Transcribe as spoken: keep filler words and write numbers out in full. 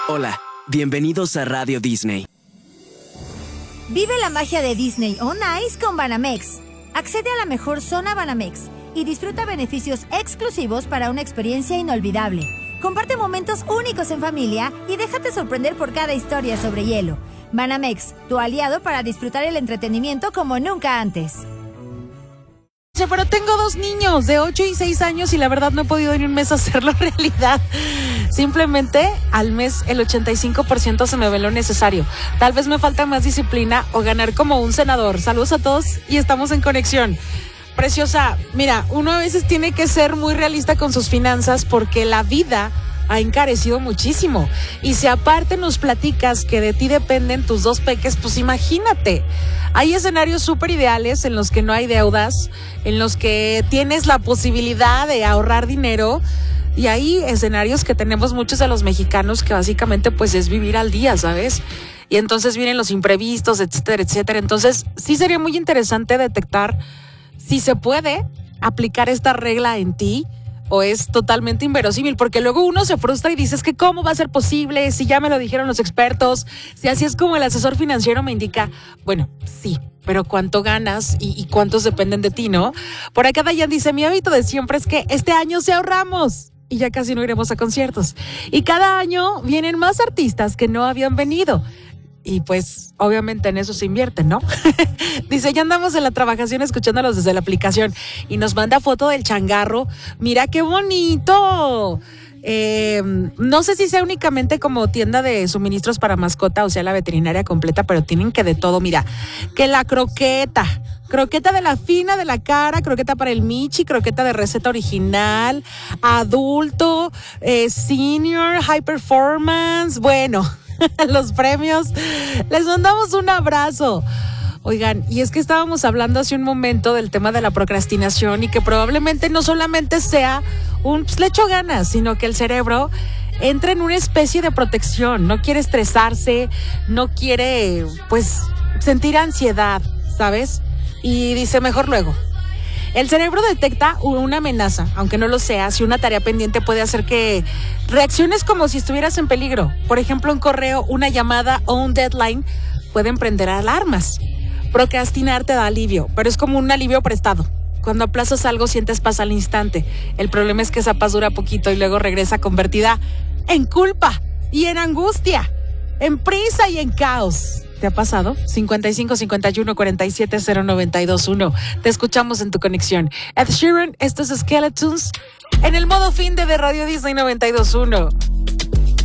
Hola, bienvenidos a Radio Disney. Vive la magia de Disney On Ice con Banamex. Accede a la mejor zona Banamex y disfruta beneficios exclusivos para una experiencia inolvidable. Comparte momentos únicos en familia y déjate sorprender por cada historia sobre hielo. Banamex, tu aliado para disfrutar el entretenimiento como nunca antes. Pero tengo dos niños de ocho y seis años y la verdad no he podido ni un mes hacerlo realidad. Simplemente al mes el ochenta y cinco por ciento se me ve lo necesario. Tal vez me falta más disciplina o ganar como un senador. Saludos a todos y estamos en conexión. Preciosa, mira, uno a veces tiene que ser muy realista con sus finanzas porque la vida ha encarecido muchísimo. Y si aparte nos platicas que de ti dependen tus dos peques, pues imagínate. Hay escenarios súper ideales en los que no hay deudas, en los que tienes la posibilidad de ahorrar dinero. Y hay escenarios que tenemos muchos de los mexicanos que básicamente pues es vivir al día, ¿sabes? Y entonces vienen los imprevistos, etcétera, etcétera. Entonces sí sería muy interesante detectar si se puede aplicar esta regla en ti o es totalmente inverosímil, porque luego uno se frustra y dices que cómo va a ser posible, si ya me lo dijeron los expertos, si así es como el asesor financiero me indica. Bueno, sí, pero cuánto ganas y, y cuántos dependen de ti, ¿no? Por acá Dayan dice, mi hábito de siempre es que este año sí ahorramos y ya casi no iremos a conciertos. Y cada año vienen más artistas que no habían venido. Y pues, obviamente en eso se invierte, ¿no? Dice, ya andamos en la trabajación escuchándolos desde la aplicación. Y nos manda foto del changarro. Mira qué bonito. Eh, no sé si sea únicamente como tienda de suministros para mascota, o sea, la veterinaria completa, pero tienen que de todo. Mira, que la croqueta. Croqueta de la fina de la cara, croqueta para el Michi, croqueta de receta original, adulto, eh, senior, high performance. Bueno, los premios. Les mandamos un abrazo. Oigan, y es que estábamos hablando hace un momento del tema de la procrastinación y que probablemente no solamente sea un pues, le echo ganas, sino que el cerebro entra en una especie de protección. No quiere estresarse, no quiere, pues, sentir ansiedad, ¿sabes? Y dice, mejor luego. El cerebro detecta una amenaza, aunque no lo sea, si una tarea pendiente puede hacer que reacciones como si estuvieras en peligro. Por ejemplo, un correo, una llamada o un deadline pueden prender alarmas. Procrastinar te da alivio, pero es como un alivio prestado. Cuando aplazas algo sientes paz al instante. El problema es que esa paz dura poquito y luego regresa convertida en culpa y en angustia, en prisa y en caos. ¿Te ha pasado? cincuenta y cinco cincuenta y uno cuarenta y siete cero noventa y dos uno. Te escuchamos en tu conexión. Ed Sheeran, esto es Skeletons en el modo fin de, de Radio Disney noventa y dos uno.